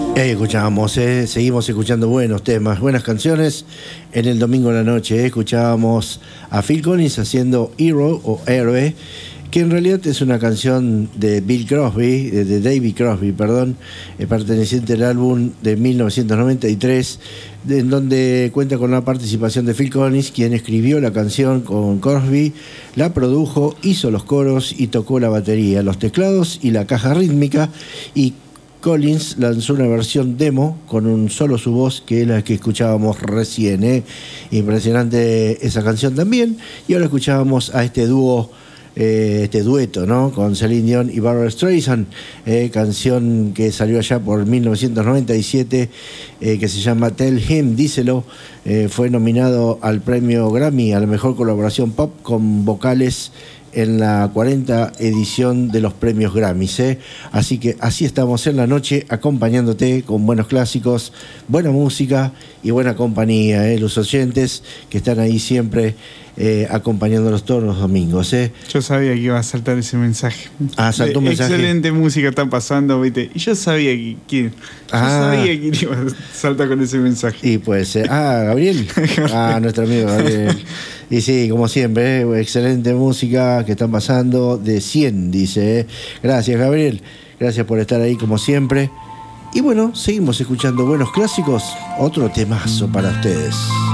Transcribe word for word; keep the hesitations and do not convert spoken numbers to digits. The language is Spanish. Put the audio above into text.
Ahí escuchábamos, eh, seguimos escuchando buenos temas, buenas canciones. En el domingo en la noche eh, escuchábamos a Phil Collins haciendo Hero o Héroe, que en realidad es una canción de Bill Crosby, de, de David Crosby, perdón, eh, perteneciente al álbum de mil novecientos noventa y tres, de, en donde cuenta con la participación de Phil Collins, quien escribió la canción con Crosby, la produjo, hizo los coros y tocó la batería, los teclados y la caja rítmica, y Collins lanzó una versión demo con un solo su voz, que es la que escuchábamos recién. ¿eh? Impresionante esa canción también. Y ahora escuchábamos a este dúo, eh, este dueto, ¿no? Con Celine Dion y Barbra Streisand, eh, canción que salió allá por mil novecientos noventa y siete, eh, que se llama Tell Him, díselo. Eh, fue nominado al premio Grammy a la mejor colaboración pop con vocales en la cuarenta edición de los premios Grammys, ¿eh? Así que así estamos en la noche, acompañándote con buenos clásicos, buena música y buena compañía, ¿eh? Los oyentes que están ahí siempre eh, acompañándonos todos los domingos, ¿eh? Yo sabía que iba a saltar ese mensaje. Ah, saltó un mensaje. Excelente música está pasando, ¿viste? Y yo sabía que quién. Yo Ah. sabía quién iba a saltar con ese mensaje. Y pues, eh, ah, Gabriel. Ah, nuestro amigo Gabriel. Y sí, como siempre, ¿eh? Excelente música que están pasando de cien, dice. ¿eh? Gracias, Gabriel. Gracias por estar ahí como siempre. Y bueno, seguimos escuchando buenos clásicos. Otro temazo para ustedes.